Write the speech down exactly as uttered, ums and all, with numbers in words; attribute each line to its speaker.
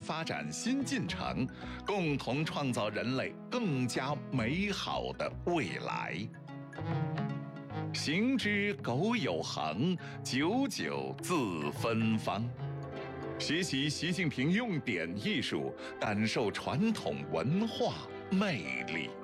Speaker 1: 发展新进程，共同创造人类更加美好的未来。行之苟有恒，久久自芬芳。学习习近平用典艺术，感受传统文化魅力。